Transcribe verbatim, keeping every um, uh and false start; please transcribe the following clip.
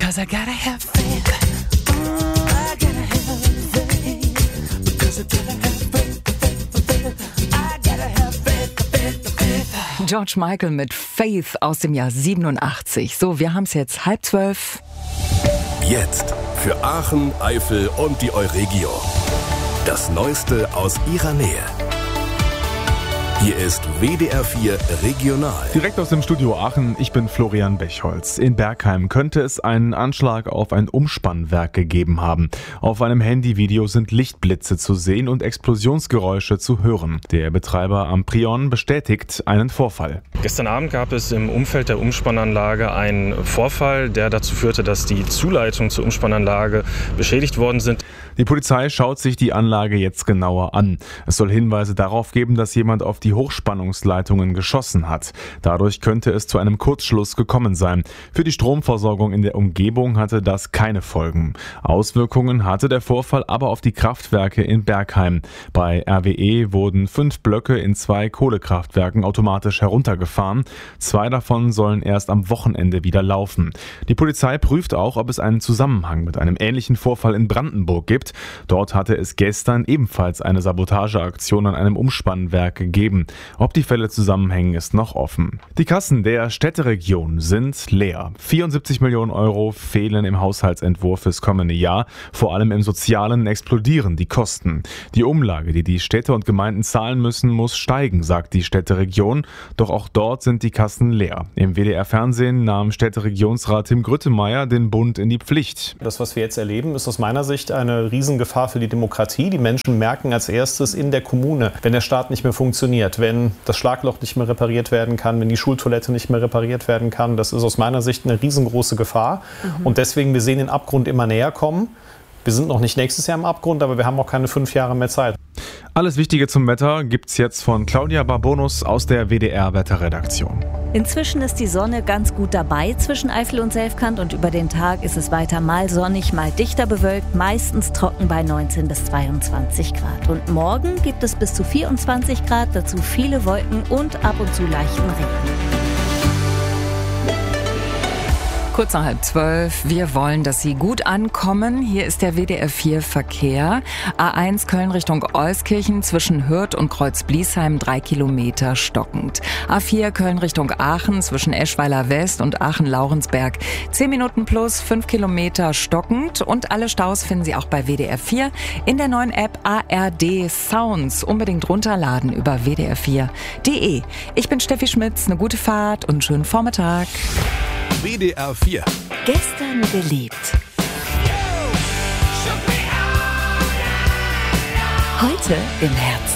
Because I gotta have faith. I gotta have faith. Because I gotta have faith, faith, faith. I gotta have faith, faith, faith. George Michael mit Faith aus dem Jahr siebenundachtzig. So, wir haben es jetzt halb zwölf. Jetzt für Aachen, Eifel und die Euregio. Das Neueste aus ihrer Nähe. Hier ist W D R vier Regional. Direkt aus dem Studio Aachen, ich bin Florian Bechholz. In Bergheim könnte es einen Anschlag auf ein Umspannwerk gegeben haben. Auf einem Handyvideo sind Lichtblitze zu sehen und Explosionsgeräusche zu hören. Der Betreiber Amprion bestätigt einen Vorfall. Gestern Abend gab es im Umfeld der Umspannanlage einen Vorfall, der dazu führte, dass die Zuleitungen zur Umspannanlage beschädigt worden sind. Die Polizei schaut sich die Anlage jetzt genauer an. Es soll Hinweise darauf geben, dass jemand auf die Hochspannungsleitungen geschossen hat. Dadurch könnte es zu einem Kurzschluss gekommen sein. Für die Stromversorgung in der Umgebung hatte das keine Folgen. Auswirkungen hatte der Vorfall aber auf die Kraftwerke in Bergheim. Bei R W E wurden fünf Blöcke in zwei Kohlekraftwerken automatisch heruntergefahren. Zwei davon sollen erst am Wochenende wieder laufen. Die Polizei prüft auch, ob es einen Zusammenhang mit einem ähnlichen Vorfall in Brandenburg gibt. Dort hatte es gestern ebenfalls eine Sabotageaktion an einem Umspannwerk gegeben. Ob die Fälle zusammenhängen, ist noch offen. Die Kassen der Städteregion sind leer. vierundsiebzig Millionen Euro fehlen im Haushaltsentwurf fürs kommende Jahr. Vor allem im Sozialen explodieren die Kosten. Die Umlage, die die Städte und Gemeinden zahlen müssen, muss steigen, sagt die Städteregion. Doch auch dort sind die Kassen leer. Im W D R-Fernsehen nahm Städteregierungsrat Tim Grüttemeier den Bund in die Pflicht. Das, was wir jetzt erleben, ist aus meiner Sicht eine Riesengefahr für die Demokratie. Die Menschen merken als erstes in der Kommune, wenn der Staat nicht mehr funktioniert, wenn das Schlagloch nicht mehr repariert werden kann, wenn die Schultoilette nicht mehr repariert werden kann. Das ist aus meiner Sicht eine riesengroße Gefahr. Mhm. Und deswegen, wir sehen den Abgrund immer näher kommen. Wir sind noch nicht nächstes Jahr im Abgrund, aber wir haben auch keine fünf Jahre mehr Zeit. Alles Wichtige zum Wetter gibt's jetzt von Claudia Barbonus aus der W D R-Wetterredaktion. Inzwischen ist die Sonne ganz gut dabei zwischen Eifel und Selfkant und über den Tag ist es weiter mal sonnig, mal dichter bewölkt, meistens trocken bei neunzehn bis zweiundzwanzig Grad. Und morgen gibt es bis zu vierundzwanzig Grad, dazu viele Wolken und ab und zu leichten Regen. Kurz nach halb zwölf. Wir wollen, dass Sie gut ankommen. Hier ist der W D R vier Verkehr. A eins Köln Richtung Euskirchen zwischen Hürth und Kreuz-Bliesheim drei Kilometer stockend. A vier Köln Richtung Aachen zwischen Eschweiler West und Aachen-Laurensberg zehn Minuten plus fünf Kilometer stockend. Und alle Staus finden Sie auch bei W D R vier in der neuen App A R D Sounds. Unbedingt runterladen über w d r vier punkt d e. Ich bin Steffi Schmitz. Eine gute Fahrt und einen schönen Vormittag. W D R vier. Gestern geliebt. Heute im Herzen.